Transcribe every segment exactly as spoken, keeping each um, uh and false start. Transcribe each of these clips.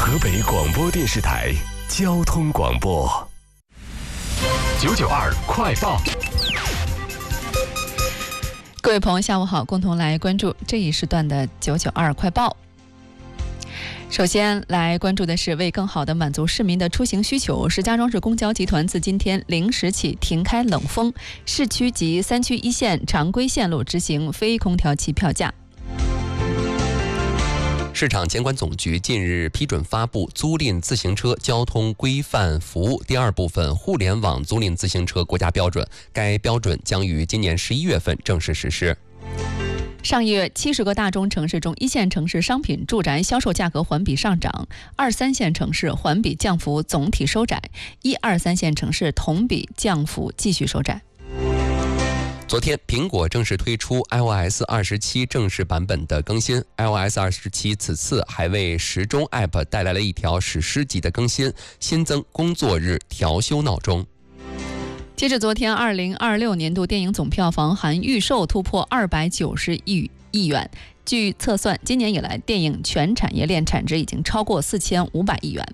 河北广播电视台交通广播。九九二快报。 各位朋友，下午好，共同来关注这一时段的九九二快报。首先来关注的是，为更好地满足市民的出行需求，石家庄市公交集团自今天零时起停开冷风，市区及三区一线常规线路执行非空调期票价。 市场监管总局近日批准发布《租赁自行车交通规范服务》第二部分互联网租赁自行车国家标准，该标准将于今年十一月份正式实施。 上月，七十个大中城市中，一线城市商品住宅销售价格环比上涨，二三线城市环比降幅总体收窄，一二三线城市同比降幅继续收窄。 昨天，苹果正式推出 i O S 二十七正式版本的更新。i O S 二十七此次还为时钟 App 带来了一条史诗级的更新，新增工作日调休闹钟。 截至昨天，二零二六年度电影总票房含预售突破二百九十亿亿元。据测算，今年以来电影全产业链产值已经超过四千五百亿元。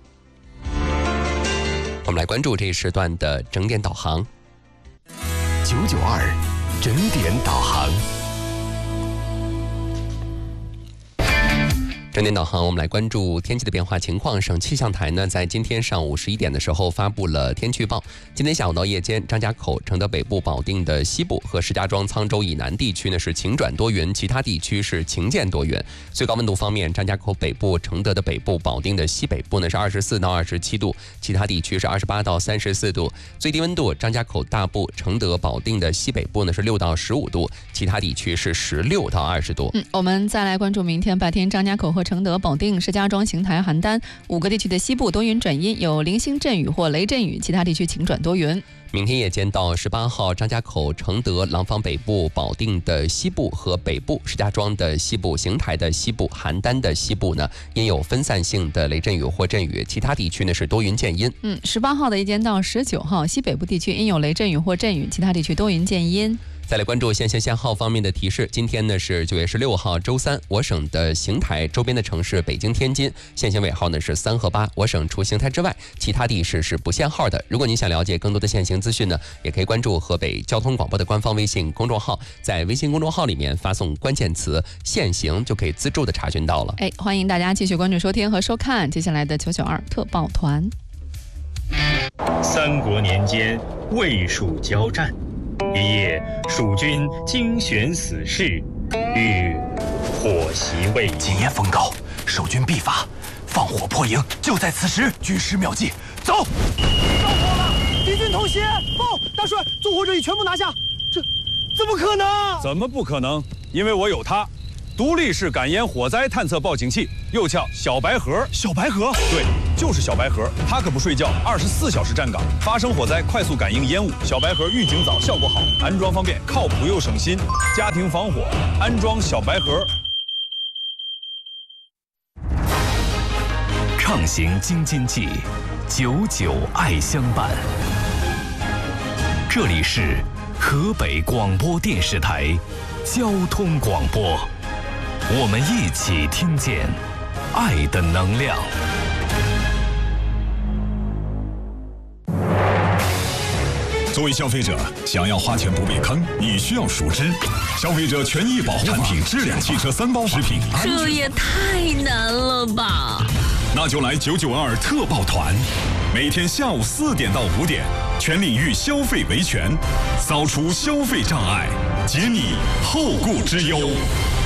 我们来关注这一时段的整点导航。 九九二整点导航。 整点导航，我们来关注天气的变化情况。省气象台呢，在今天上午十一点的时候发布了天气预报。今天下午到夜间，张家口、承德北部、保定的西部和石家庄、沧州以南地区呢是晴转多云，其他地区是晴间多云。最高温度方面，张家口北部、承德的北部、保定的西北部呢是二十四到二十七度，其他地区是二十八到三十四度。最低温度，张家口大部、承德、保定的西北部呢是六到十五度，其他地区是十六到二十度。 嗯，我们再来关注明天白天，张家口和承德、保定、石家庄、邢台、邯郸五个地区的西部多云转阴，有零星阵雨或雷阵雨，其他地区晴转多云。 明天夜间到十八号，张家口、承德、廊坊北部、保定的西部和北部、石家庄的西部、邢台的西部、邯郸的西部呢，因有分散性的雷阵雨或阵雨，其他地区呢是多云见阴。 嗯，十八号的夜间到十九号，西北部地区因有雷阵雨或阵雨，其他地区多云见阴。 再来关注限行限号方面的提示。今天呢是九月十六号周三，我省的邢台周边的城市北京、天津限行尾号呢是三和八，我省除邢台之外，其他地市是不限号的。如果您想了解更多的限行资讯呢，也可以关注河北交通广播的官方微信公众号，在微信公众号里面发送关键词限行，就可以自助的查询到了。 哎，欢迎大家继续关注收听和收看接下来的九九二特报团。 三国年间，魏蜀交战。一夜，蜀军精选死士，欲火袭魏营。 今夜风高，守军必发，放火破营就在此时。军师妙计，走！ 着火了！敌军偷袭！报，大帅，纵火者已全部拿下。这怎么可能？ 怎么不可能？因为我有它。独立式感烟火灾探测报警器，又叫小白盒。 小白盒？ 对，就是小白盒。它可不睡觉，二十四小时站岗，发生火灾快速感应烟雾。小白盒预警早，效果好，安装方便，靠谱又省心。家庭防火，安装小白盒。 畅行京津冀，久久爱相伴。这里是河北广播电视台交通广播。我们一起听见爱的能量。 作为消费者，想要花钱不被坑，你需要熟知消费者权益保护法、产品质量、汽车三包、食品安全。 这也太难了吧！ 那就来九九二特报团，每天下午四点到五点，全领域消费维权，扫除消费障碍，解你后顾之忧。